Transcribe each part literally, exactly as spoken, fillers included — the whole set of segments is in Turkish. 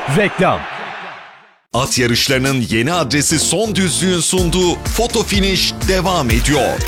Reklam. At yarışlarının yeni adresi Son Düzlüğün sunduğu Foto Finish devam ediyor.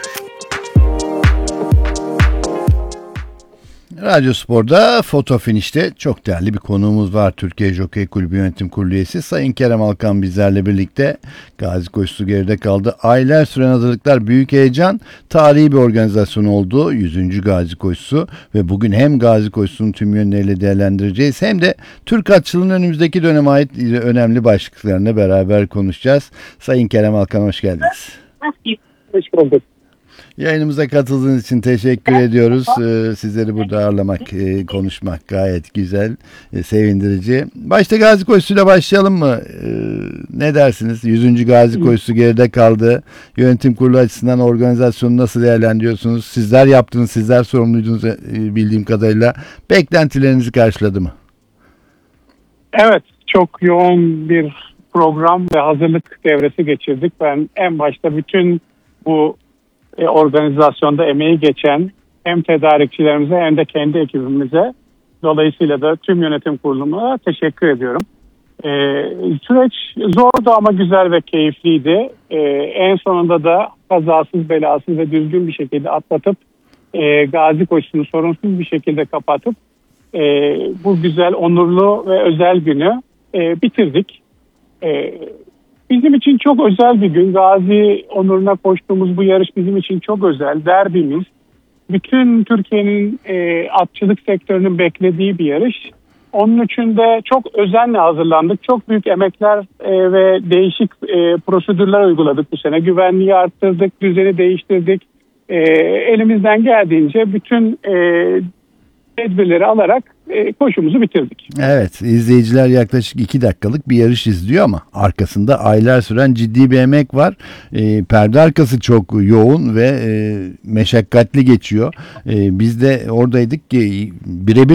Radyo Spor'da Foto Finish'te çok değerli bir konuğumuz var. Türkiye Jokey Kulübü Yönetim Kurulu üyesi Sayın Kerem Alkan bizlerle birlikte. Gazi koşusu geride kaldı. Aylar süren hazırlıklar, büyük heyecan, tarihi bir organizasyon oldu. yüzüncü Gazi koşusu ve bugün hem Gazi koşusunun tüm yönleriyle değerlendireceğiz hem de Türk atçılığının önümüzdeki döneme ait önemli başlıklarını beraber konuşacağız. Sayın Kerem Alkan, hoş geldiniz. Hoş bulduk. Yayınımıza katıldığınız için teşekkür ediyoruz. Ee, sizleri burada ağırlamak, e, konuşmak gayet güzel, e, sevindirici. Başta Gazi koşusuyla başlayalım mı? Ee, ne dersiniz? yüzüncü Gazi koşusu geride kaldı. Yönetim kurulu açısından organizasyonu nasıl değerlendiriyorsunuz? Sizler yaptınız, sizler sorumluydunuz e, bildiğim kadarıyla. Beklentilerinizi karşıladı mı? Evet, çok yoğun bir program ve hazırlık devresi geçirdik. Ben en başta bütün bu E, organizasyonda emeği geçen hem tedarikçilerimize hem de kendi ekibimize, dolayısıyla da tüm yönetim kuruluna teşekkür ediyorum. E, süreç zordu ama güzel ve keyifliydi. E, en sonunda da kazasız belasız ve düzgün bir şekilde atlatıp e, Gazi koşusunu sorunsuz bir şekilde kapatıp e, bu güzel, onurlu ve özel günü e, bitirdik. E, Bizim için çok özel bir gün. Gazi onuruna koştuğumuz bu yarış bizim için çok özel. Derbimiz. Bütün Türkiye'nin e, atçılık sektörünün beklediği bir yarış. Onun için de çok özenle hazırlandık. Çok büyük emekler e, ve değişik e, prosedürler uyguladık bu sene. Güvenliği arttırdık, düzeni değiştirdik. E, elimizden geldiğince bütün e, tedbirleri alarak e, koşumuzu bitirdik. Evet, izleyiciler yaklaşık iki dakikalık bir yarış izliyor ama arkasında aylar süren ciddi bir emek var. E, perde arkası çok yoğun ve e, meşakkatli geçiyor. E, biz de oradaydık ki birebir